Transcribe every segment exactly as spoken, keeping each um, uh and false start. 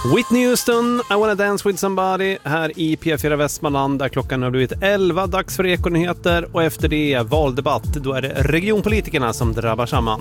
Whitney Houston, I wanna dance with somebody här i P fyra Västmanland där klockan har blivit elva, dags för Ekonyheter och efter det valdebatt, då är det regionpolitikerna som drabbar samman.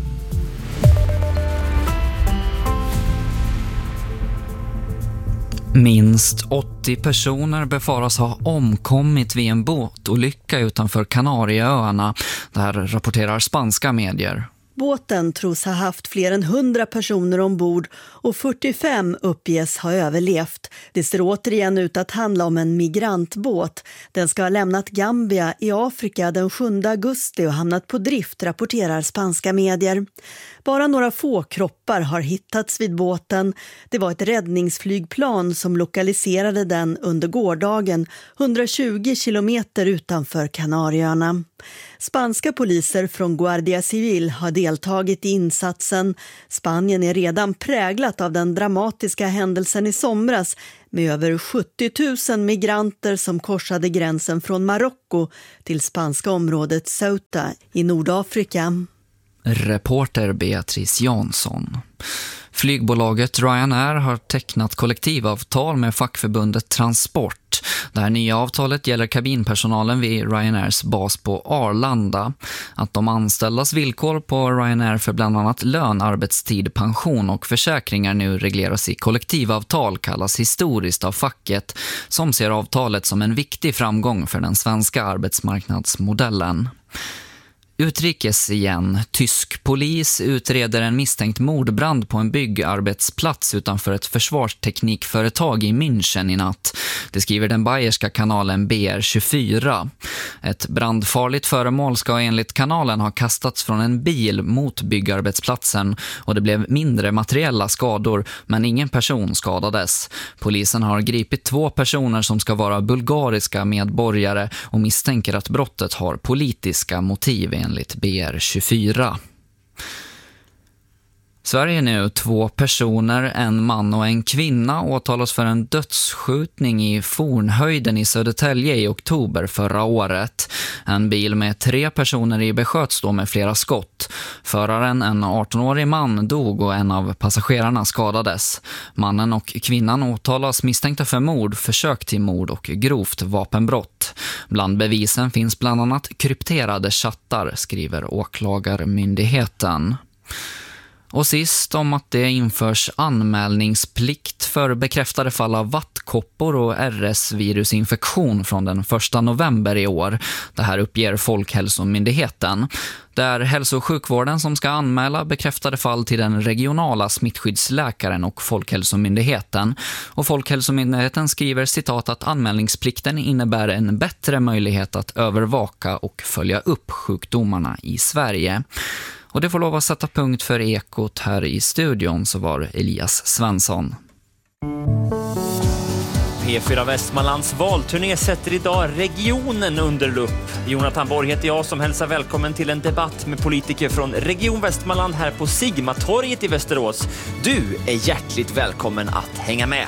Minst åttio personer befaras ha omkommit vid en båtolycka utanför Kanarieöarna. Det här rapporterar spanska medier. Båten tros ha haft fler än hundra personer ombord och fyrtiofem uppges ha överlevt. Det ser återigen ut att handla om en migrantbåt. Den ska ha lämnat Gambia i Afrika den sjunde augusti och hamnat på drift, rapporterar spanska medier. Bara några få kroppar har hittats vid båten. Det var ett räddningsflygplan som lokaliserade den under gårdagen hundratjugo kilometer utanför Kanarieöarna. Spanska poliser från Guardia Civil har deltagit i insatsen. Spanien är redan präglat av den dramatiska händelsen i somras med över sjuttio tusen migranter som korsade gränsen från Marocko till spanska området Ceuta i Nordafrika. Reporter Beatrice Jansson. Flygbolaget Ryanair har tecknat kollektivavtal med fackförbundet Transport. Det här nya avtalet gäller kabinpersonalen vid Ryanairs bas på Arlanda. Att de anställdas villkor på Ryanair för bland annat lön, arbetstid, pension och försäkringar nu regleras i kollektivavtal kallas historiskt av facket, som ser avtalet som en viktig framgång för den svenska arbetsmarknadsmodellen. Utrikes igen. Tysk polis utreder en misstänkt mordbrand på en byggarbetsplats utanför ett försvarsteknikföretag i München i natt. Det skriver den bayerska kanalen B R tjugofyra. Ett brandfarligt föremål ska enligt kanalen ha kastats från en bil mot byggarbetsplatsen och det blev mindre materiella skador men ingen person skadades. Polisen har gripit två personer som ska vara bulgariska medborgare och misstänker att brottet har politiska motiv enligt B R tjugofyra. Sverige är nu två personer, en man och en kvinna, åtalas för en dödsskjutning i Fornhöjden i Södertälje i oktober förra året. En bil med tre personer i besköts då med flera skott. Föraren, en arton-årig man, dog och en av passagerarna skadades. Mannen och kvinnan åtalas misstänkta för mord, försök till mord och grovt vapenbrott. Bland bevisen finns bland annat krypterade chattar, skriver åklagarmyndigheten. Och sist om att det införs anmälningsplikt för bekräftade fall av vattkoppor och R S-virusinfektion från den första november i år. Det här uppger Folkhälsomyndigheten. Det är hälso- och sjukvården som ska anmäla bekräftade fall till den regionala smittskyddsläkaren och Folkhälsomyndigheten. Och Folkhälsomyndigheten skriver citat att anmälningsplikten innebär en bättre möjlighet att övervaka och följa upp sjukdomarna i Sverige. Och det får lov att sätta punkt för Ekot här i studion, så var Elias Svensson. P fyra Västmanlands valturné sätter idag regionen under lupp. Jonathan Borg heter jag som hälsar välkommen till en debatt med politiker från Region Västmanland här på Sigmatorget i Västerås. Du är hjärtligt välkommen att hänga med.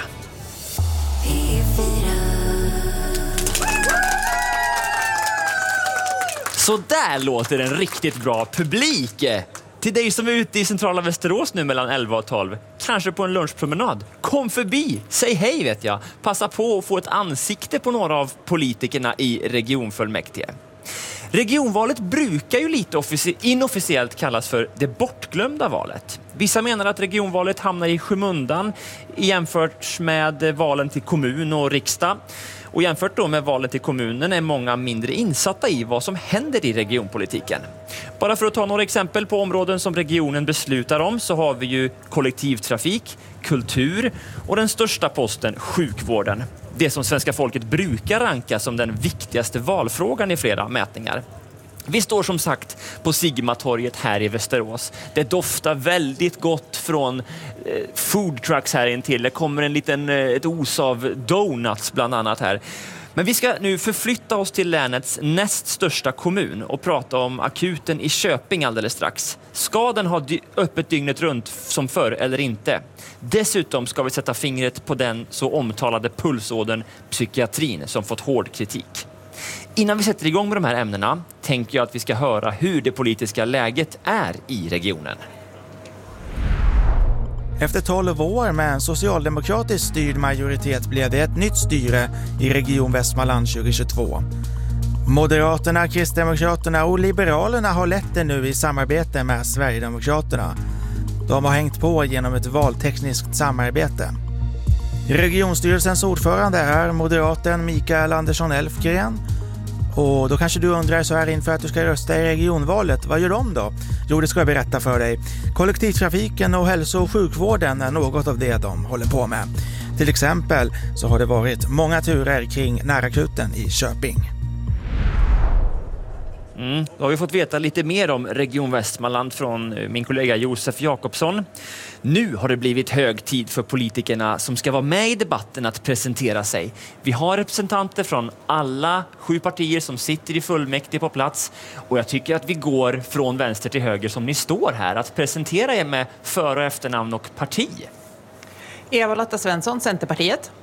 Så där låter en riktigt bra publik. Till dig som är ute i centrala Västerås nu mellan elva och tolv, kanske på en lunchpromenad, kom förbi, säg hej vet jag. Passa på att få ett ansikte på några av politikerna i regionfullmäktige. Regionvalet brukar ju lite offici- inofficiellt kallas för det bortglömda valet. Vissa menar att regionvalet hamnar i skymundan jämfört med valen till kommun och riksdag. Och jämfört då med valet till kommunen är många mindre insatta i vad som händer i regionpolitiken. Bara för att ta några exempel på områden som regionen beslutar om så har vi ju kollektivtrafik, kultur och den största posten sjukvården. Det som svenska folket brukar ranka som den viktigaste valfrågan i flera mätningar. Vi står som sagt på Sigmatorget här i Västerås. Det doftar väldigt gott från eh, food trucks här intill. Det kommer en liten eh, ett os av donuts bland annat här. Men vi ska nu förflytta oss till länets näst största kommun och prata om akuten i Köping alldeles strax. Ska den ha dy- öppet dygnet runt som förr eller inte? Dessutom ska vi sätta fingret på den så omtalade pulsådern psykiatrin som fått hård kritik. Innan vi sätter igång med de här ämnena tänker jag att vi ska höra hur det politiska läget är i regionen. Efter tolv år med en socialdemokratiskt styrd majoritet blev det ett nytt styre i Region Västmanland tjugohundratjugotvå. Moderaterna, Kristdemokraterna och Liberalerna har lett det nu i samarbete med Sverigedemokraterna. De har hängt på genom ett valtekniskt samarbete. Regionstyrelsens ordförande är moderaten Mikael Andersson Elfgren. Och då kanske du undrar så här inför att du ska rösta i regionvalet. Vad gör de då? Jo, det ska jag berätta för dig. Kollektivtrafiken och hälso- och sjukvården är något av det de håller på med. Till exempel så har det varit många turer kring närakuten i Köping. Mm, då har vi fått veta lite mer om Region Västmanland från min kollega Josef Jakobsson. Nu har det blivit hög tid för politikerna som ska vara med i debatten att presentera sig. Vi har representanter från alla sju partier som sitter i fullmäktige på plats. Och jag tycker att vi går från vänster till höger som ni står här. Att presentera er med för- och efternamn och parti. Eva-Lotta Svensson, Centerpartiet.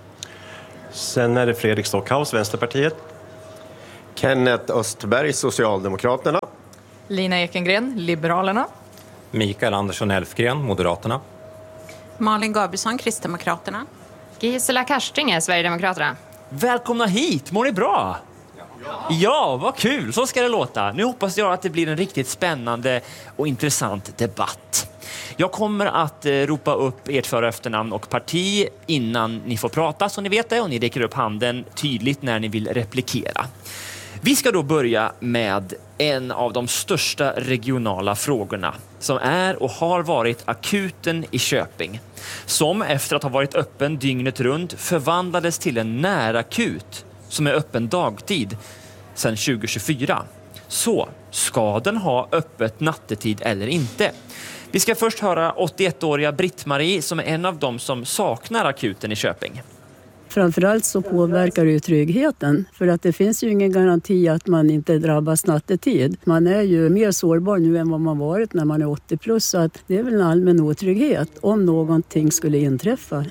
Sen är det Fredrik Stockhaus, Vänsterpartiet. Kenneth Östberg, Socialdemokraterna. Lina Ekengren, Liberalerna. Mikael Andersson Elfgren, Moderaterna. Malin Gabrielsson, Kristdemokraterna. Gisela Karstinge, Sverigedemokraterna. Välkomna hit, mår ni bra? Ja, vad kul, så ska det låta. Nu hoppas jag att det blir en riktigt spännande och intressant debatt. Jag kommer att eh, ropa upp ert för- och efternamn och parti innan ni får prata, så ni vet det, och ni räcker upp handen tydligt när ni vill replikera. Vi ska då börja med en av de största regionala frågorna som är och har varit akuten i Köping. Som efter att ha varit öppen dygnet runt förvandlades till en närakut som är öppen dagtid sedan tjugo tjugofyra. Så, ska den ha öppet nattetid eller inte? Vi ska först höra åttioettåriga Britt-Marie som är en av dem som saknar akuten i Köping. Framförallt så påverkar det ju tryggheten, för att det finns ju ingen garanti att man inte drabbas nattetid. Man är ju mer sårbar nu än vad man varit när man är åttio plus, så att det är väl en allmän otrygghet om någonting skulle inträffa.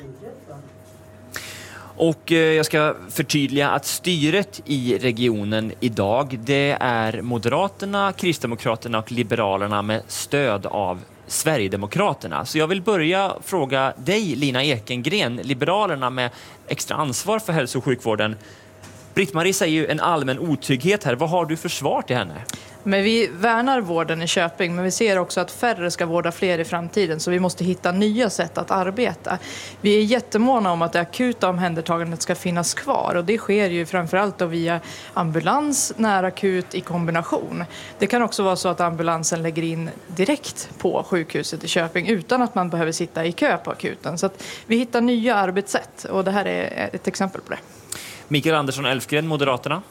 Och eh, jag ska förtydliga att styret i regionen idag, det är Moderaterna, Kristdemokraterna och Liberalerna med stöd av Sverigedemokraterna. Så jag vill börja fråga dig, Lina Ekengren, Liberalerna med extra ansvar för hälso- och sjukvården. Britt-Marie säger ju en allmän otrygghet här. Vad har du för svar till henne? Men vi värnar vården i Köping, men vi ser också att färre ska vårda fler i framtiden, så vi måste hitta nya sätt att arbeta. Vi är jättemåna om att det akuta omhändertagandet ska finnas kvar, och det sker ju framförallt då via ambulans, närakut i kombination. Det kan också vara så att ambulansen lägger in direkt på sjukhuset i Köping utan att man behöver sitta i kö på akuten. Så att vi hittar nya arbetssätt, och det här är ett exempel på det. Mikael Andersson Elfgren, Moderaterna.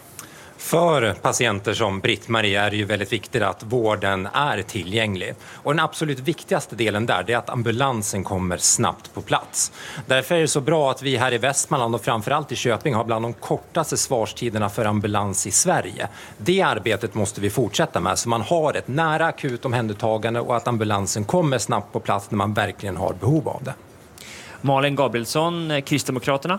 För patienter som Britt-Marie är det ju väldigt viktigt att vården är tillgänglig. Och den absolut viktigaste delen där är att ambulansen kommer snabbt på plats. Därför är det så bra att vi här i Västmanland och framförallt i Köping har bland de kortaste svarstiderna för ambulans i Sverige. Det arbetet måste vi fortsätta med, så man har ett nära akut omhändertagande och att ambulansen kommer snabbt på plats när man verkligen har behov av det. Malin Gabrielsson, Kristdemokraterna.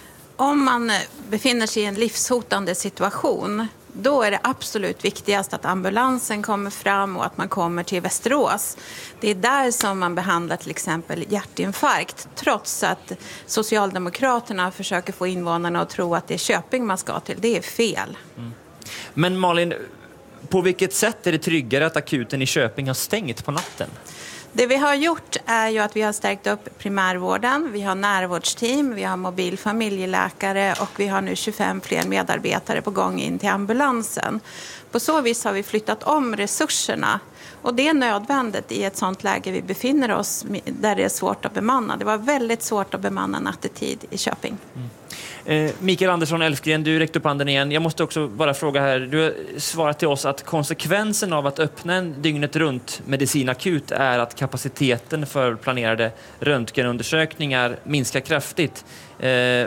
Om man befinner sig i en livshotande situation, då är det absolut viktigast att ambulansen kommer fram och att man kommer till Västerås. Det är där som man behandlar till exempel hjärtinfarkt, trots att Socialdemokraterna försöker få invånarna att tro att det är Köping man ska till. Det är fel. Mm. Men Malin, på vilket sätt är det tryggare att akuten i Köping har stängt på natten? Det vi har gjort är ju att vi har stärkt upp primärvården, vi har närvårdsteam, vi har mobil familjeläkare och vi har nu tjugofem fler medarbetare på gång in till ambulansen. På så vis har vi flyttat om resurserna, och det är nödvändigt i ett sånt läge vi befinner oss där det är svårt att bemanna. Det var väldigt svårt att bemanna nattetid i Köping. Mm. Eh, Mikael Andersson Elfgren, du räckte upp handen igen. Jag måste också bara fråga här. Du har svarat till oss att konsekvensen av att öppna en dygnet runt medicinakut är att kapaciteten för planerade röntgenundersökningar minskar kraftigt. Eh,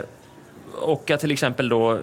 och att till exempel då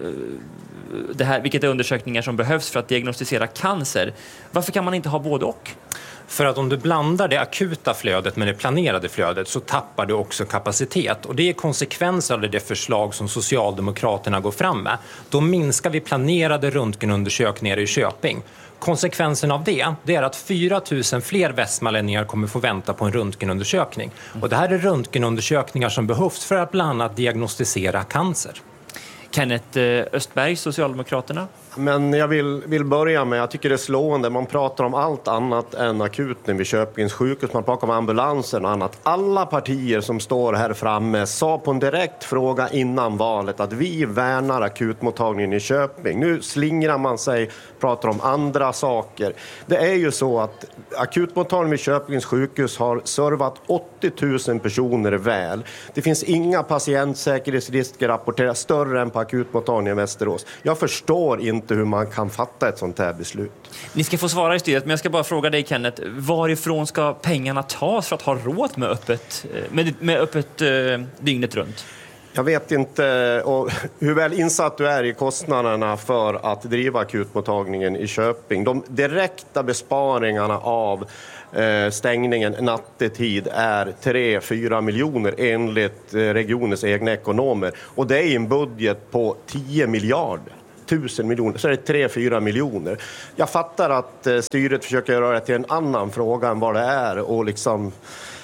det här, vilket är undersökningar som behövs för att diagnostisera cancer. Varför kan man inte ha både och? För att om du blandar det akuta flödet med det planerade flödet så tappar du också kapacitet. Och det är konsekvenser av det förslag som Socialdemokraterna går fram med. Då minskar vi planerade röntgenundersökningar i Köping. konsekvensen av det, det är att fyra tusen fler västmanlänningar kommer få vänta på en röntgenundersökning. Och det här är röntgenundersökningar som behövs för att bland annat diagnostisera cancer. Kenneth Östberg, Socialdemokraterna. Men jag vill, vill börja med, jag tycker det är slående, man pratar om allt annat än akuten vid Köpings sjukhus, man pratar om ambulansen och annat. Alla partier som står här framme sa på en direkt fråga innan valet att vi värnar akutmottagningen i Köping. Nu slingrar man sig, pratar om andra saker. Det är ju så att akutmottagningen vid Köpings sjukhus har servat åttio tusen personer väl. Det finns inga patientsäkerhetsrisker rapporterade större än på akutmottagningen i Västerås. Jag förstår inte hur man kan fatta ett sånt här beslut. Ni ska få svara i styret, men jag ska bara fråga dig, Kenneth, varifrån ska pengarna tas för att ha råd med öppet, med, med öppet eh, dygnet runt? Jag vet inte och hur väl insatt du är i kostnaderna för att driva akutmottagningen i Köping. De direkta besparingarna av eh, stängningen nattetid är tre till fyra miljoner enligt eh, regionens egna ekonomer. Och det är en budget på tio miljarder. Tusen miljoner, så är det tre till fyra miljoner. Jag fattar att eh, styret försöker göra det till en annan fråga än vad det är och liksom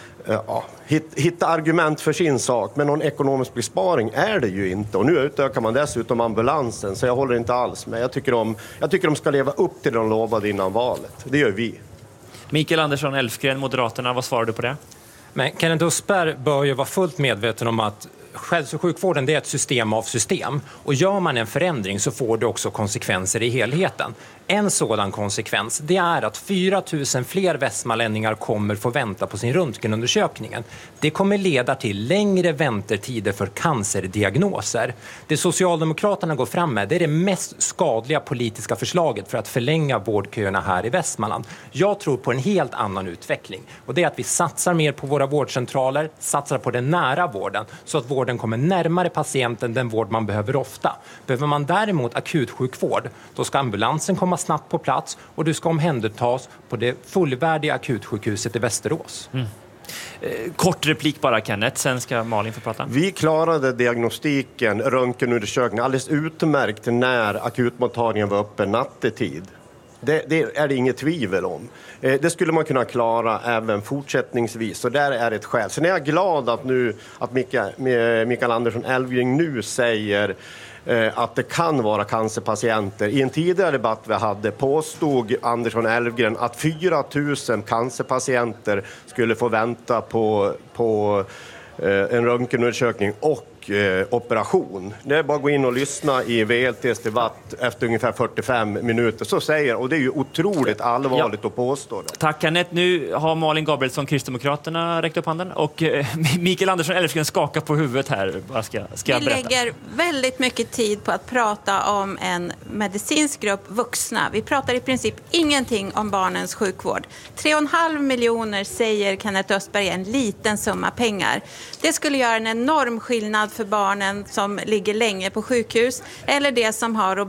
ja, hitta argument för sin sak, men någon ekonomisk besparing är det ju inte. Och nu utökar man dessutom ambulansen, så jag håller inte alls med. Jag tycker de, jag tycker de ska leva upp till det de lovade innan valet. Det gör vi. Mikael Andersson Elfgren, Moderaterna, vad svarar du på det? Men Kenneth Östberg bör ju vara fullt medveten om att hälso- och sjukvården, det är ett system av system. Och gör man en förändring så får det också konsekvenser i helheten. En sådan konsekvens, det är att fyra tusen fler västmanlänningar kommer få vänta på sin röntgenundersökningen. Det kommer leda till längre väntetider för cancerdiagnoser. Det Socialdemokraterna går fram med, det är det mest skadliga politiska förslaget för att förlänga vårdköerna här i Västmanland. Jag tror på en helt annan utveckling. Och det är att vi satsar mer på våra vårdcentraler, satsar på den nära vården så att vården kommer närmare patienten den vård man behöver ofta. Behöver man däremot akutsjukvård, då ska ambulansen komma snabbt på plats och du ska omhändertas på det fullvärdiga akutsjukhuset i Västerås. Mm. Eh, kort replik bara, Kenneth, sen ska Malin få prata. Vi klarade diagnostiken, röntgenundersökningen alldeles utmärkt när akutmottagningen var öppen nattetid. Det, det är det inget tvivel om. Eh, det skulle man kunna klara även fortsättningsvis. Så där är ett skäl. Sen är jag glad att, nu, att Mikael, Mikael Andersson Elfgren nu säger eh, att det kan vara cancerpatienter. I en tidigare debatt vi hade påstod Andersson Elfgren att fyra tusen cancerpatienter skulle få vänta på, på eh, en röntgenundersökning och Eh, operation. Det är bara att gå in och lyssna i V L T:s debatt efter ungefär fyrtiofem minuter. Så säger, och det är ju otroligt allvarligt ja. att påstå det. Tack Kenneth. Nu har Malin Gabrielsson, Kristdemokraterna, räckt upp handen. Och eh, Mikael Andersson Elfgren skakar på huvudet här. Vad ska, ska jag Vi berätta? lägger väldigt mycket tid på att prata om en medicinsk grupp vuxna. Vi pratar i princip ingenting om barnens sjukvård. tre och en halv miljoner säger Kenneth Östberg, en liten summa pengar. Det skulle göra en enorm skillnad för barnen som ligger länge på sjukhus eller det som har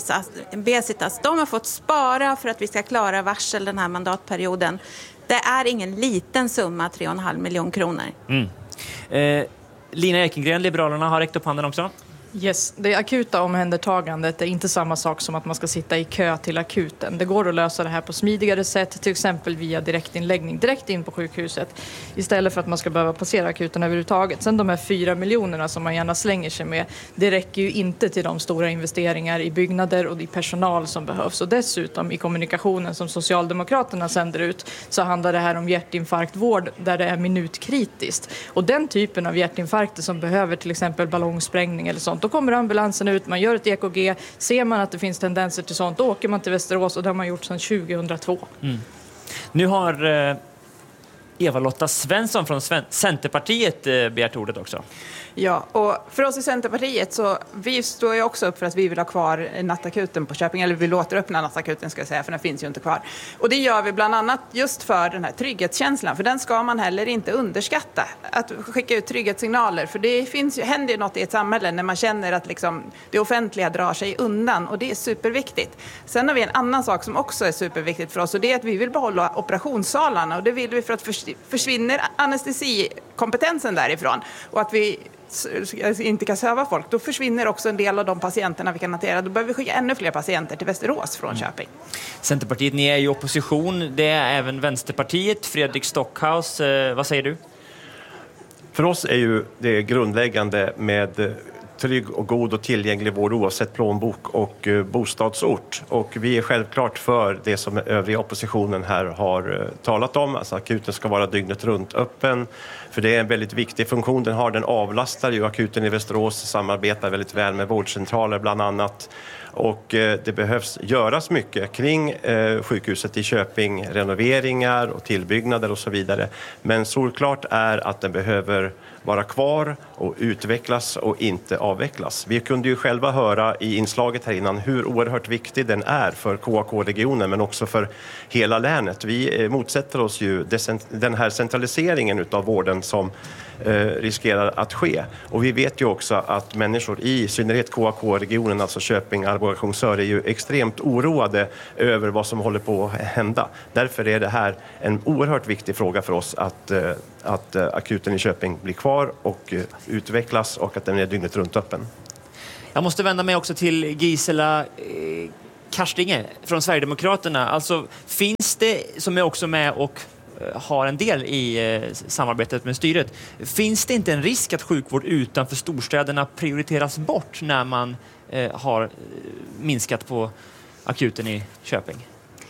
obesitas. De har fått spara för att vi ska klara varsel den här mandatperioden. Det är ingen liten summa, tre och en halv miljon kronor. Mm. Eh, Lina Ekengren, Liberalerna, har räckt upp handen också. Yes, det akuta omhändertagandet är inte samma sak som att man ska sitta i kö till akuten. Det går att lösa det här på smidigare sätt, till exempel via direktinläggning direkt in på sjukhuset istället för att man ska behöva passera akuten överhuvudtaget. Sen de här fyra miljonerna som man gärna slänger sig med, det räcker ju inte till de stora investeringar i byggnader och i personal som behövs. Och dessutom i kommunikationen som Socialdemokraterna sänder ut så handlar det här om hjärtinfarktvård där det är minutkritiskt. Och den typen av hjärtinfarkter som behöver till exempel ballongsprängning eller sånt, då kommer ambulansen ut, man gör ett E K G, ser man att det finns tendenser till sånt, då åker man till Västerås och det har man gjort sedan tjugohundratvå. Mm. Nu har eh, Eva-Lotta Svensson från Sven- Centerpartiet eh, begärt ordet också. Ja, och för oss i Centerpartiet så vi står ju också upp för att vi vill ha kvar nattakuten på Köping, eller vi låter öppna nattakuten ska jag säga, för den finns ju inte kvar. Och det gör vi bland annat just för den här trygghetskänslan, för den ska man heller inte underskatta. Att skicka ut trygghetssignaler, för det finns ju, händer ju något i ett samhälle när man känner att liksom det offentliga drar sig undan, och det är superviktigt. Sen har vi en annan sak som också är superviktigt för oss, och det är att vi vill behålla operationssalarna, och det vill vi för att försvinner anestesikompetensen därifrån, och att vi inte kan söva folk, då försvinner också en del av de patienterna vi kan hantera. Då behöver vi skicka ännu fler patienter till Västerås från Köping. Centerpartiet, ni är ju opposition. Det är även Vänsterpartiet. Fredrik Stockhaus, eh, vad säger du? För oss är ju det grundläggande med trygg och god och tillgänglig vård oavsett plånbok och eh, bostadsort. Och vi är självklart för det som övriga oppositionen här har eh, talat om. Alltså akuten ska vara dygnet runt öppen. För det är en väldigt viktig funktion den har. Den avlastar ju akuten i Västerås, samarbetar väldigt väl med vårdcentraler bland annat. Och eh, det behövs göras mycket kring eh, sjukhuset i Köping, renoveringar och tillbyggnader och så vidare. Men solklart är att den behöver vara kvar och utvecklas och inte avvecklas. Vi kunde ju själva höra i inslaget här innan hur oerhört viktig den är för K A K-regionen men också för hela länet. Vi motsätter oss ju den här centraliseringen utav vården som eh, riskerar att ske. Och vi vet ju också att människor i synnerhet K A K-regionen, alltså Köping, Arboga, Kungsör, är ju extremt oroade över vad som håller på att hända. Därför är det här en oerhört viktig fråga för oss att, eh, att eh, akuten i Köping blir kvar och uh, utvecklas och att den är dygnet runt öppen. Jag måste vända mig också till Gisela eh, Karstinge från Sverigedemokraterna. Alltså, finns det, som är också med och eh, har en del i eh, samarbetet med styret, finns det inte en risk att sjukvård utanför storstäderna prioriteras bort när man eh, har minskat på akuten i Köping?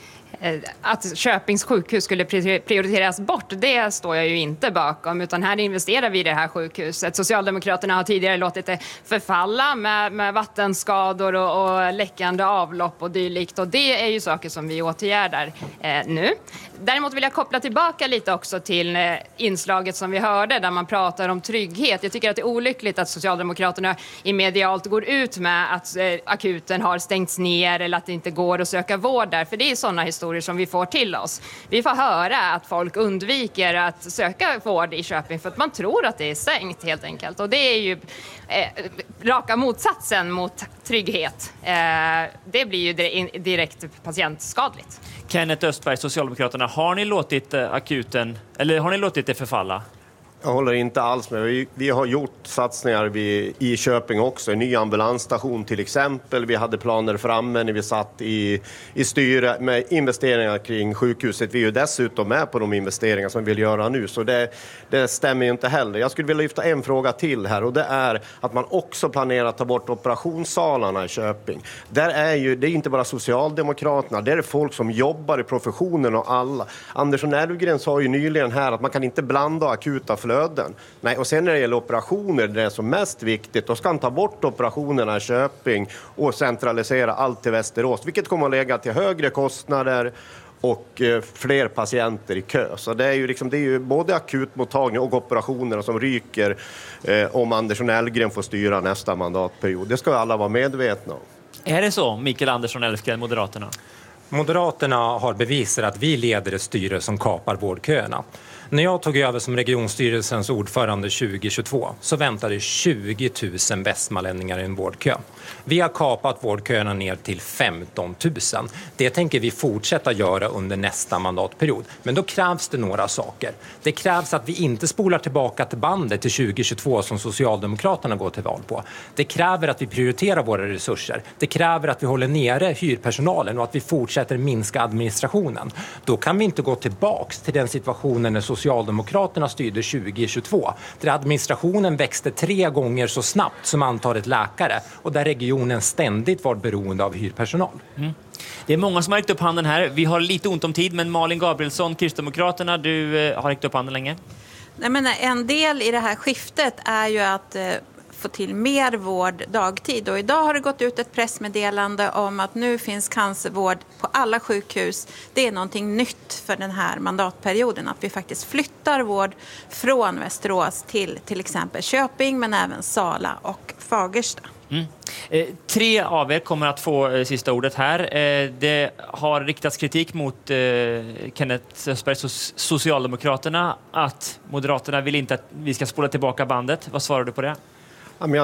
Att Köpings sjukhus skulle prioriteras bort, det står jag ju inte bakom, utan här investerar vi i det här sjukhuset. Socialdemokraterna har tidigare låtit det förfalla med, med vattenskador och, och läckande avlopp och dylikt, och det är ju saker som vi åtgärdar eh, nu. Däremot vill jag koppla tillbaka lite också till eh, inslaget som vi hörde där man pratar om trygghet. Jag tycker att det är olyckligt att Socialdemokraterna i medialt går ut med att eh, akuten har stängts ner eller att det inte går att söka vård där, för det är sådana historier som vi får till oss. Vi får höra att folk undviker att söka vård i Köping för att man tror att det är stängt helt enkelt. Och det är ju eh, raka motsatsen mot trygghet. Eh, det blir ju direkt patientskadligt. Kenneth Östberg, Socialdemokraterna, har ni låtit akuten, eller har ni låtit det förfalla? Jag håller inte alls med. Vi, vi har gjort satsningar vid, i Köping också. En ny ambulansstation till exempel. Vi hade planer framme när vi satt i, i styre med investeringar kring sjukhuset. Vi är ju dessutom med på de investeringar som vi vill göra nu. Så det, det stämmer ju inte heller. Jag skulle vilja lyfta en fråga till här. Och det är att man också planerar att ta bort operationssalarna i Köping. Där är ju, det är inte bara Socialdemokraterna. Det är folk som jobbar i professionen och alla. Andersson Elfgren sa ju nyligen här att man kan inte blanda akuta flöden. Nej, och sen när det gäller operationer, det är som mest viktigt, då ska han ta bort operationerna i Köping och centralisera allt till Västerås, vilket kommer att lägga till högre kostnader och eh, fler patienter i kö. Så det är ju, liksom, det är ju både akutmottagning och operationerna som ryker eh, om Andersson Elfgren får styra nästa mandatperiod. Det ska alla vara medvetna om. Är det så, Mikael Andersson Elfgren, Moderaterna? Moderaterna har bevisat att vi leder ett styre som kapar vårdköerna. När jag tog över som regionstyrelsens ordförande tjugo tjugotvå så väntade tjugo tusen västmanlänningar i en vårdkö. Vi har kapat vårdköerna ner till femton tusen. Det tänker vi fortsätta göra under nästa mandatperiod. Men då krävs det några saker. Det krävs att vi inte spolar tillbaka till bandet till tjugo tjugotvå som Socialdemokraterna går till val på. Det kräver att vi prioriterar våra resurser. Det kräver att vi håller nere hyrpersonalen och att vi fortsätter minska administrationen. Då kan vi inte gå tillbaks till den situationen när Socialdemokraterna styrde tjugo tjugotvå. Där administrationen växte tre gånger så snabbt som antalet läkare och där regionen ständigt var beroende av hyrpersonal. Mm. Det är många som har räckt upp handen här. Vi har lite ont om tid, men Malin Gabrielsson, Kristdemokraterna, du eh, har räckt upp handen länge. Nej, men en del i det här skiftet är ju att eh, få till mer vård dagtid. Och idag har det gått ut ett pressmeddelande om att nu finns cancervård på alla sjukhus. Det är någonting nytt för den här mandatperioden. Att vi faktiskt flyttar vård från Västerås till till exempel Köping, men även Sala och Fagersta. Mm. Eh, tre av er kommer att få eh, sista ordet här. Eh, det har riktats kritik mot eh, Kenneth Östberg, so- Socialdemokraterna, att Moderaterna vill inte att vi ska spola tillbaka bandet. Vad svarar du på det? Jag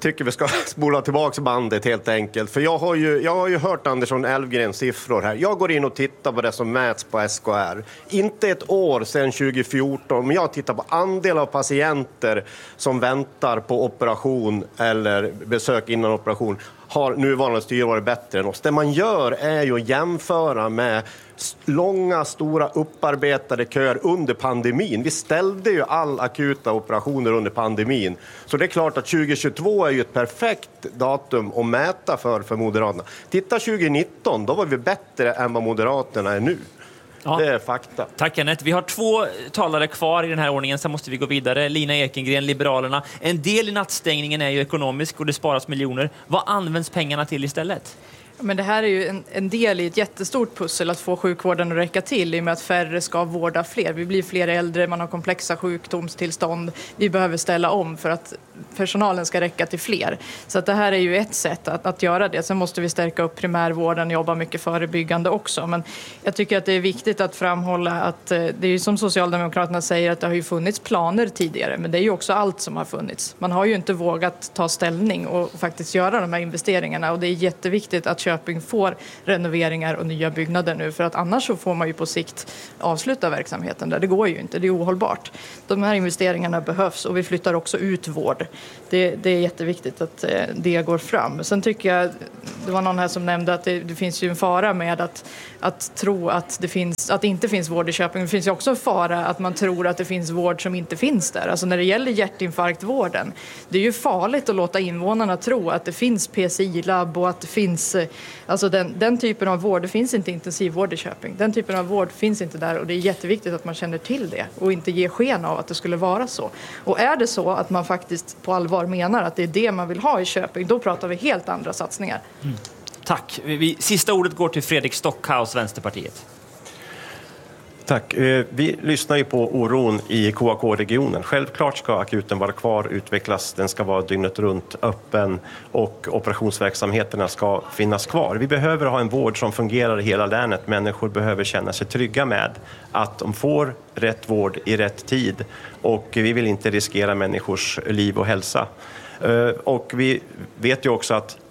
tycker vi ska spola tillbaka bandet helt enkelt. För jag har ju, jag har ju hört Andersson Elfgrens siffror här. Jag går in och tittar på det som mäts på S K R. Inte ett år sedan tjugo fjorton, men jag tittar på andel av patienter som väntar på operation eller besök innan operation. Har nuvarande styre varit bättre än oss. Det man gör är ju att jämföra med långa, stora upparbetade köer under pandemin. Vi ställde ju all akuta operationer under pandemin. Så det är klart att tjugo tjugotvå är ju ett perfekt datum att mäta för, för Moderaterna. Titta tjugo nitton, då var vi bättre än vad Moderaterna är nu. Ja. Det är fakta. Tack Kenneth. Vi har två talare kvar i den här ordningen, sen måste vi gå vidare. Lina Ekengren, Liberalerna. En del i nattstängningen är ju ekonomisk och det sparas miljoner. Vad används pengarna till istället? Men det här är ju en, en del i ett jättestort pussel att få sjukvården att räcka till i och med att färre ska vårda fler. Vi blir fler äldre, man har komplexa sjukdomstillstånd. Vi behöver ställa om för att personalen ska räcka till fler. Så att det här är ju ett sätt att, att göra det. Sen måste vi stärka upp primärvården och jobba mycket förebyggande också. Men jag tycker att det är viktigt att framhålla att det är ju som Socialdemokraterna säger att det har ju funnits planer tidigare. Men det är ju också allt som har funnits. Man har ju inte vågat ta ställning och faktiskt göra de här investeringarna. Och det är jätteviktigt att Köping får renoveringar och nya byggnader nu. För att annars så får man ju på sikt avsluta verksamheten där. Det går ju inte, det är ohållbart. De här investeringarna behövs och vi flyttar också ut vård. Det, det är jätteviktigt att det går fram. Sen tycker jag, det var någon här som nämnde att det, det finns ju en fara med att, att tro att det, finns, att det inte finns vård i Köping. Det finns ju också en fara att man tror att det finns vård som inte finns där. Alltså när det gäller hjärtinfarktvården, det är ju farligt att låta invånarna tro att det finns P C I-labb och att det finns, alltså den, den typen av vård, det finns inte intensivvård i Köping. Den typen av vård finns inte där och det är jätteviktigt att man känner till det och inte ger sken av att det skulle vara så. Och är det så att man faktiskt på allvar menar att det är det man vill ha i Köping, då pratar vi helt andra satsningar. Mm. Tack. Vi, sista ordet går till Fredrik Stockhaus, Vänsterpartiet. Tack. Vi lyssnar ju på oron i K A K-regionen. Självklart ska akuten vara kvar, utvecklas, den ska vara dygnet runt öppen och operationsverksamheterna ska finnas kvar. Vi behöver ha en vård som fungerar i hela länet. Människor behöver känna sig trygga med att de får rätt vård i rätt tid och vi vill inte riskera människors liv och hälsa. Och vi vet ju också att